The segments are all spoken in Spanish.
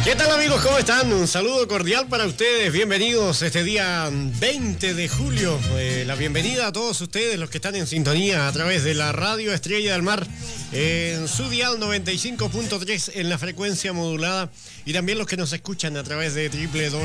¿Qué tal, amigos? ¿Cómo están? Un saludo cordial para ustedes. Bienvenidos este día 20 de julio. La bienvenida a todos ustedes, los que están en sintonía a través de la radio Estrella del Mar, en su dial 95.3 en la frecuencia modulada, y también los que nos escuchan a través de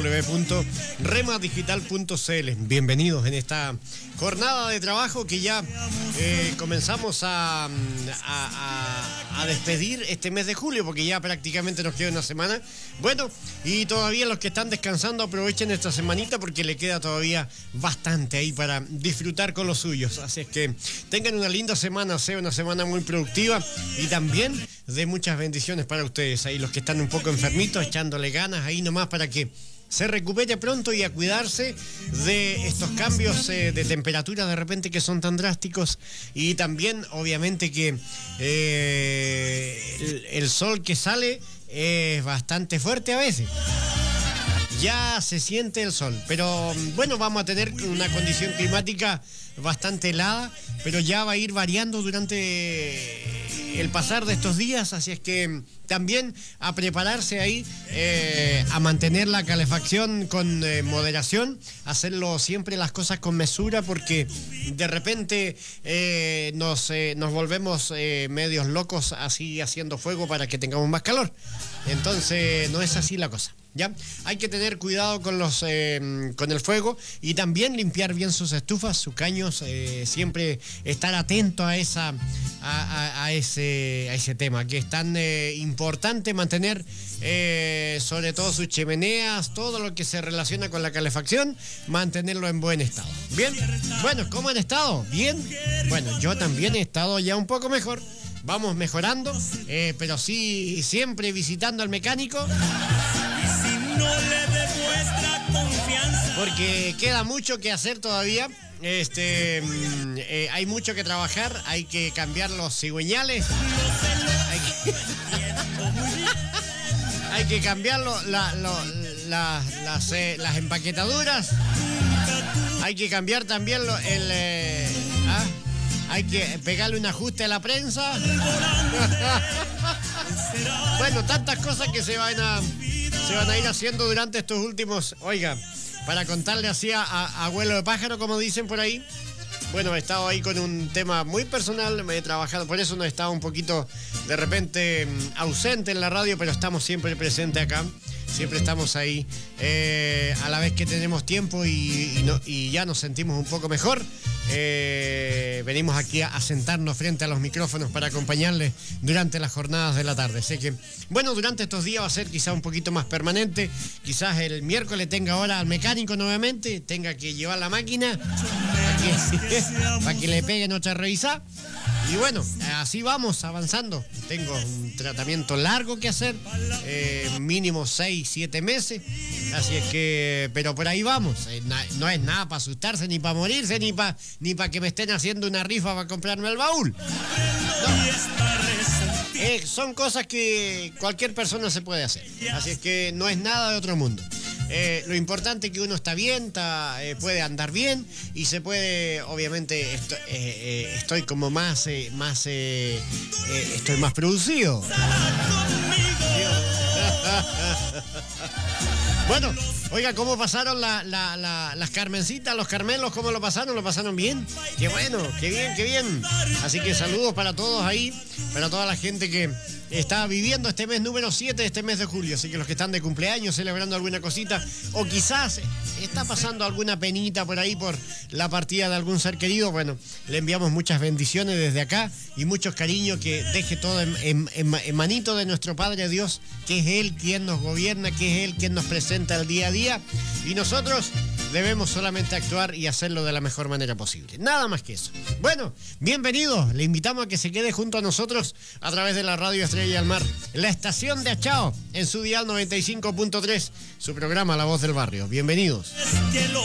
www.remadigital.cl. Bienvenidos en esta jornada de trabajo que ya comenzamos a despedir este mes de julio, porque ya prácticamente nos queda una semana. Bueno, y todavía los que están descansando, aprovechen esta semanita porque le queda todavía bastante ahí para disfrutar con los suyos. Así es que tengan una linda semana, sea una semana muy productiva y también de muchas bendiciones para ustedes. Ahí los que están un poco enfermitos, echándole ganas ahí nomás para que se recupere pronto y a cuidarse de estos cambios de temperatura de repente que son tan drásticos, y también obviamente que el sol que sale es bastante fuerte a veces. Ya se siente el sol, pero bueno, vamos a tener una condición climática bastante helada, pero ya va a ir variando durante el pasar de estos días, así es que también a prepararse ahí, a mantener la calefacción con moderación, hacerlo siempre las cosas con mesura, porque de repente nos volvemos medios locos así haciendo fuego para que tengamos más calor. Entonces no es así la cosa. ¿Ya? Hay que tener cuidado con el fuego, y también limpiar bien sus estufas, sus caños, siempre estar atento a ese tema, que es tan importante mantener sobre todo sus chimeneas, todo lo que se relaciona con la calefacción, mantenerlo en buen estado. Bien, bueno, ¿cómo han estado? Bien, bueno, yo también he estado ya un poco mejor. Vamos mejorando, pero sí, siempre visitando al mecánico. No le demuestra confianza, porque queda mucho que hacer todavía. Hay mucho que trabajar, hay que cambiar los cigüeñales, hay que cambiar las empaquetaduras, hay que cambiar también hay que pegarle un ajuste a la prensa. Bueno, tantas cosas que se van a ir haciendo durante estos últimos... Oiga, para contarle así a abuelo de pájaro, como dicen por ahí. Bueno, he estado ahí con un tema muy personal, me he trabajado, por eso no he estado un poquito de repente ausente en la radio, pero estamos siempre presentes acá. Siempre estamos ahí, a la vez que tenemos tiempo y ya nos sentimos un poco mejor. Venimos aquí a sentarnos frente a los micrófonos para acompañarles durante las jornadas de la tarde. Sé que, bueno, durante estos días va a ser quizás un poquito más permanente. Quizás el miércoles tenga hora al mecánico nuevamente, tenga que llevar la máquina para que le peguen otra revisada. Y bueno, así vamos avanzando. Tengo un tratamiento largo que hacer, mínimo 6-7 meses. Así es que, pero por ahí vamos. No es nada para asustarse, ni para morirse, ni para que me estén haciendo una rifa para comprarme el baúl. No. Son cosas que cualquier persona se puede hacer. Así es que no es nada de otro mundo. Lo importante es que uno está bien, puede andar bien y se puede, obviamente, estoy como estoy más producido. Bueno, oiga, ¿cómo pasaron las Carmencitas, los Carmelos? ¿Cómo lo pasaron? ¿Lo pasaron bien? ¡Qué bueno! ¡Qué bien, qué bien! Así que saludos para todos ahí, para toda la gente que está viviendo este mes número 7, este mes de julio. Así que los que están de cumpleaños, celebrando alguna cosita, o quizás está pasando alguna penita por ahí por la partida de algún ser querido, bueno, le enviamos muchas bendiciones desde acá y muchos cariños, que deje todo en manito de nuestro Padre Dios, que es Él quien nos gobierna, que es Él quien nos presenta el día a día, y nosotros debemos solamente actuar y hacerlo de la mejor manera posible. Nada más que eso. Bueno, bienvenidos. Le invitamos a que se quede junto a nosotros a través de la radio Estrella del Mar, la estación de Achao, en su dial 95.3, su programa La Voz del Barrio. Bienvenidos. que lo